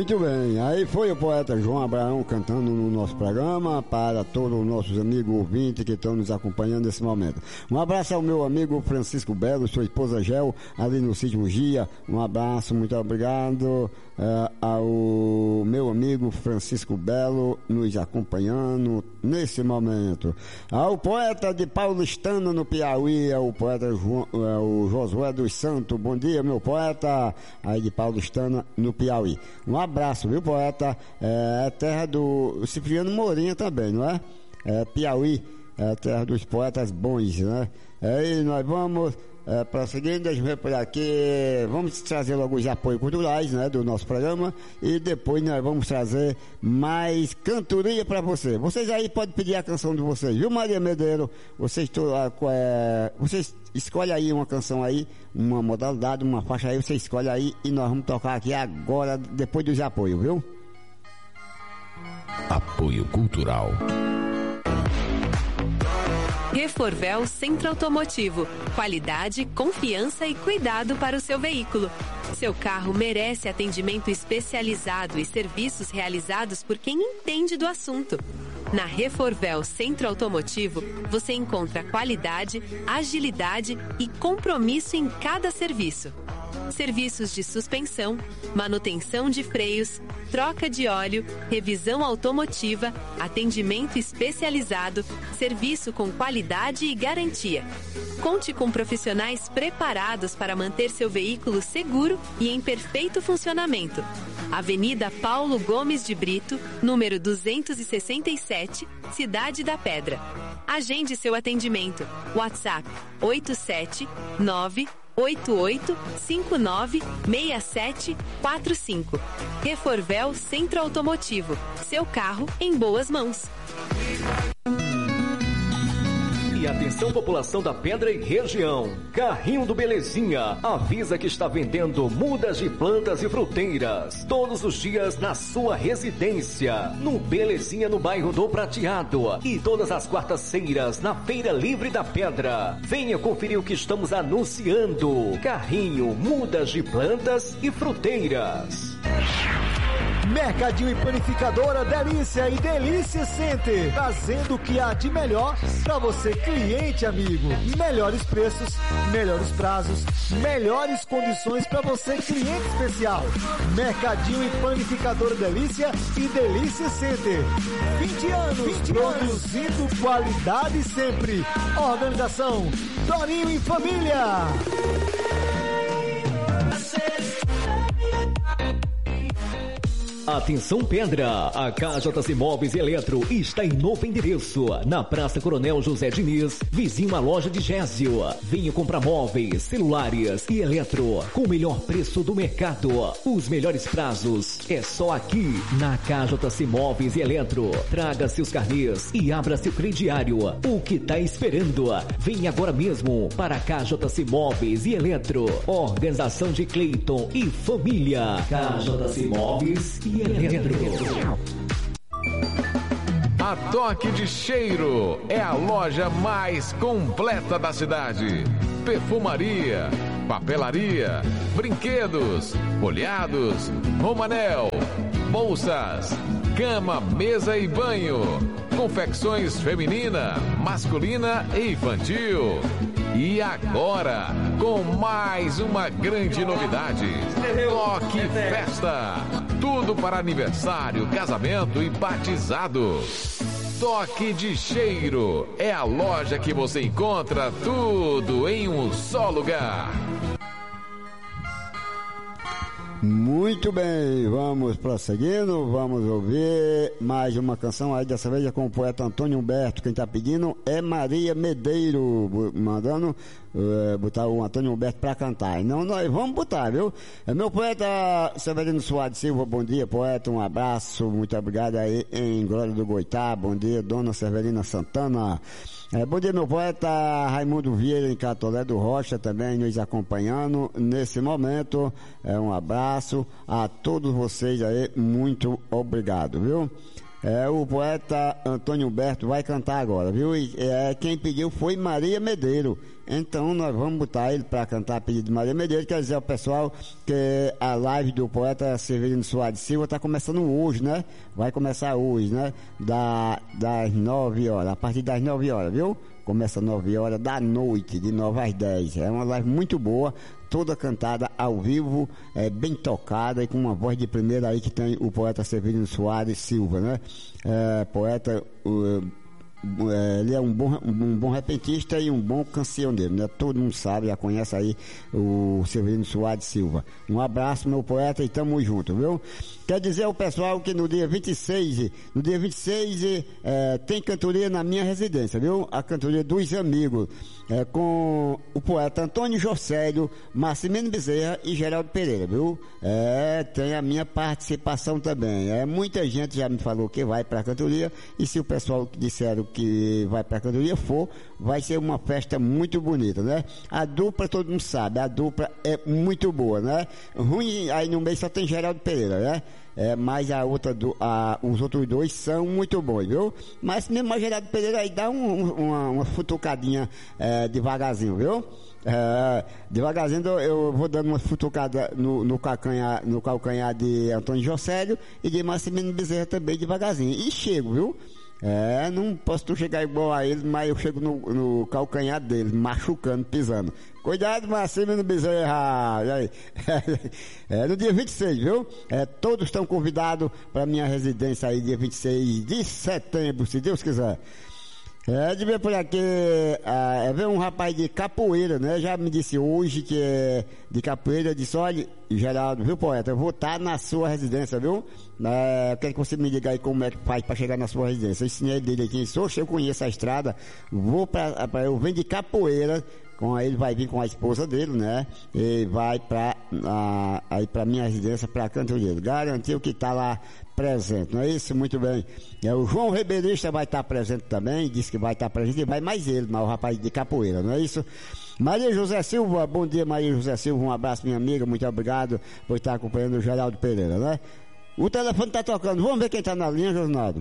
Muito bem, aí foi o poeta João Abraão cantando no nosso programa para todos os nossos amigos ouvintes que estão nos acompanhando nesse momento. Um abraço ao meu amigo Francisco Belo, sua esposa Gel, ali no sítio Mugia. Um abraço, muito obrigado ao meu amigo Francisco Belo nos acompanhando nesse momento. Ao poeta de Paulistana no Piauí, o poeta o Josué dos Santos. Bom dia, meu poeta, aí de Paulistana no Piauí. Um abraço, viu, poeta? É terra do Cipriano Mourinho também, não é? Piauí, é terra dos poetas bons, né? Aí nós vamos prosseguindo, deixa eu ver por aqui, vamos trazer logo os apoios culturais, né, do nosso programa, e depois nós vamos trazer mais cantoria para você. Vocês aí podem pedir a canção de vocês, viu, Maria Medeiro? Vocês escolhem aí uma canção aí, uma modalidade, uma faixa aí, você escolhe aí e nós vamos tocar aqui agora, depois dos apoios, viu? Apoio cultural. Reforvel Centro Automotivo. Qualidade, confiança e cuidado para o seu veículo. Seu carro merece atendimento especializado e serviços realizados por quem entende do assunto. Na Reforvel Centro Automotivo, você encontra qualidade, agilidade e compromisso em cada serviço. Serviços de suspensão, manutenção de freios, troca de óleo, revisão automotiva, atendimento especializado, serviço com qualidade e garantia. Conte com profissionais preparados para manter seu veículo seguro e em perfeito funcionamento. Avenida Paulo Gomes de Brito, número 267, Cidade da Pedra. Agende seu atendimento. WhatsApp 87988596745. Reforvel Centro Automotivo. Seu carro em boas mãos. E atenção, população da Pedra e região. Carrinho do Belezinha avisa que está vendendo mudas de plantas e fruteiras todos os dias na sua residência. No Belezinha, no bairro do Prateado. E todas as quartas-feiras na Feira Livre da Pedra. Venha conferir o que estamos anunciando. Carrinho, mudas de plantas e fruteiras. Mercadinho e Panificadora Delícia e Delícia Center, trazendo o que há de melhor para você, cliente amigo. Melhores preços, melhores prazos, melhores condições para você, cliente especial. Mercadinho e Panificadora Delícia e Delícia Center. 20 anos produzindo qualidade sempre. Organização Dorinho e Família. Atenção, Pedra! A KJC Móveis e Eletro está em novo endereço, na Praça Coronel José Diniz, vizinho à loja de Gésio. Venha comprar móveis, celulares e eletro com o melhor preço do mercado. Os melhores prazos é só aqui na KJC Móveis e Eletro. Traga seus carnês e abra seu crediário. O que tá esperando? Venha agora mesmo para a KJC Móveis e Eletro. Organização de Cleiton e família. KJC Móveis e Eletro. A Toque de Cheiro é a loja mais completa da cidade. Perfumaria, papelaria, brinquedos, folhados, romanel, bolsas, cama, mesa e banho, confecções feminina, masculina e infantil. E agora, com mais uma grande novidade, Toque Festa. Tudo para aniversário, casamento e batizado. Toque de Cheiro é a loja que você encontra tudo em um só lugar. Muito bem, vamos prosseguindo, vamos ouvir mais uma canção aí, dessa vez é com o poeta Antônio Humberto. Quem tá pedindo é Maria Medeiro, mandando botar o Antônio Humberto pra cantar. Não, nós vamos botar, viu? Meu poeta Severino Soares Silva, bom dia, poeta, um abraço, muito obrigado aí em Glória do Goitá, bom dia, dona Severina Santana. Bom dia, meu poeta Raimundo Vieira, em Catolé do Rocha, também nos acompanhando nesse momento. Um abraço a todos vocês aí, muito obrigado, viu? O poeta Antônio Humberto vai cantar agora, viu? E quem pediu foi Maria Medeiros. Então nós vamos botar ele para cantar a pedido de Maria Medeiros. Quer dizer ao pessoal que a live do poeta Severino Soares Silva está começando hoje, né? Vai começar hoje, né? Das 9 horas, a partir das 9 horas, viu? Começa às 9 horas da noite, de 9 às 10. É uma live muito boa, toda cantada ao vivo, bem tocada e com uma voz de primeira aí que tem o poeta Severino Soares Silva, né? Poeta, ele é um bom repentista e um bom cancioneiro, né? Todo mundo sabe, já conhece aí o Severino Soares Silva. Um abraço, meu poeta, e tamo junto, viu? Quer dizer ao pessoal que no dia 26 tem cantoria na minha residência, viu? A cantoria dos amigos, com o poeta Antônio Jocélio, Marcimino Bezerra e Geraldo Pereira, viu? Tem a minha participação também. Muita gente já me falou que vai pra cantoria, e se o pessoal que disseram que vai pra cantoria for, vai ser uma festa muito bonita, né? A dupla, todo mundo sabe, a dupla é muito boa, né? Ruim, aí no meio só tem Geraldo Pereira, né? Mas os outros dois são muito bons, viu? Mas mesmo a Geraldo Pereira aí dá uma futucadinha devagarzinho, viu? Devagarzinho eu vou dando uma futucada no calcanhar de Antônio Jocélio e de Marcimino Bezerra também devagarzinho. E chego, viu? Não posso chegar igual a ele, mas eu chego no calcanhar dele, machucando, pisando. Cuidado, Marcimino Bezerra! E aí? No dia 26, viu? Todos estão convidados para minha residência aí, dia 26 de setembro, se Deus quiser. De ver por aqui, ver um rapaz de capoeira, né? Já me disse hoje que é de capoeira. Eu disse, olha, Geraldo, viu, poeta? Eu vou estar na sua residência, viu? Eu quero que você me diga aí como é que faz para chegar na sua residência. Eu ensinei ele aqui, eu conheço a estrada, eu venho de capoeira. Ele vai vir com a esposa dele, né? E vai aí pra minha residência, pra cantoria. Garantiu que tá lá presente, não é isso? Muito bem. O João Ribeirista vai estar presente também, disse que vai estar presente, e vai mais ele, o rapaz de capoeira, não é isso? Maria José Silva, bom dia, Maria José Silva, um abraço, minha amiga, muito obrigado por estar acompanhando o Geraldo Pereira, né? O telefone tá tocando, vamos ver quem tá na linha, Josnaldo.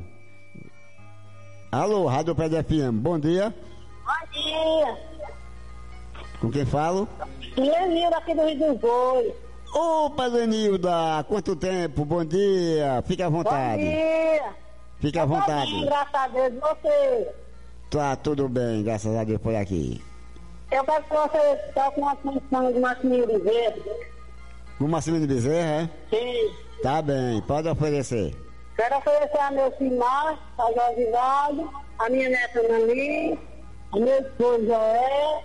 Alô, Rádio Prédio FM, bom dia. Bom dia. Com quem falo? Lenilda, aqui do Rio dos Bois. Opa, Lenilda, quanto tempo, bom dia, fica à vontade. Bom dia. Fica à vontade. Bem, graças a Deus, você. Tá tudo bem, graças a Deus por aqui. Eu quero que você toque uma canção do Marcimino Bezerra. Do Marcimino Bezerra, é? Sim. Tá bem, pode oferecer. Quero oferecer a meu filho Márcio, a Josivaldo, a minha neta Nani, a meu esposo Joé,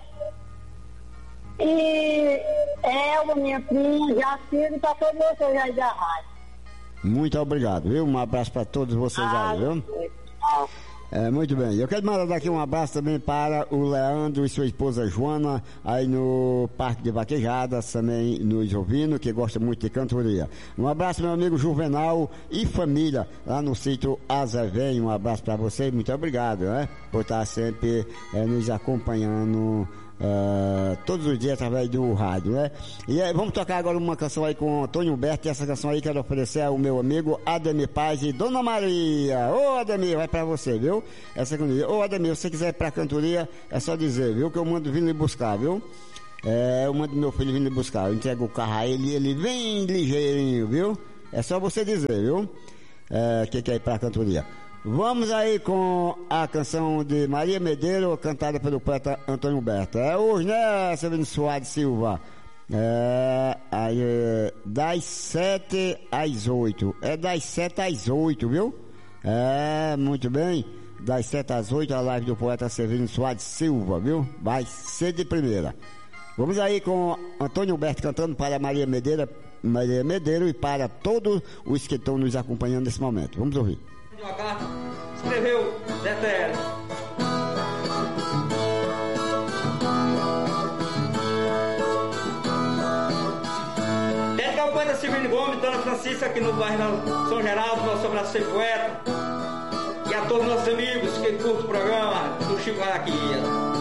e Elba, minha prima, Jaciro, e para todos vocês aí da rádio. Muito obrigado, viu? Um abraço para todos vocês aí, viu? Muito bem. Eu quero mandar aqui um abraço também para o Leandro e sua esposa Joana, aí no Parque de Vaquejadas, também nos ouvindo, que gosta muito de cantoria. Um abraço, meu amigo Juvenal e família, lá no sítio Azevém. Um abraço para você e muito obrigado, né? Por estar sempre nos acompanhando todos os dias através do rádio, né? E aí, vamos tocar agora uma canção aí com Antônio Humberto, e essa canção aí quero oferecer ao meu amigo Ademir Paz e Dona Maria. Ô Ademir, vai pra você, viu? Essa cantoria. Ô Ademir, se você quiser ir pra cantoria, é só dizer, viu? Que eu mando vir lhe buscar, viu? Eu mando meu filho vir lhe buscar, eu entrego o carro a ele vem ligeirinho, viu? É só você dizer, viu? Que quer ir pra cantoria. Vamos aí com a canção de Maria Medeiros, cantada pelo poeta Antônio Humberto. Hoje, né, Severino Soares Silva? Das 7 às 8. Das 7 às 8, viu? Muito bem. Das 7 às 8, a live do poeta Severino Soares Silva, viu? Vai ser de primeira. Vamos aí com Antônio Humberto cantando para Maria Medeiros e para todos os que estão nos acompanhando nesse momento. Vamos ouvir. Uma carta, escreveu Zetério. É campanha da Silvine Gomes, Dona Francisca, aqui no bairro São Geraldo, nosso abraço sem poeta. E a todos os nossos amigos que curtem o programa do Chico Araquia.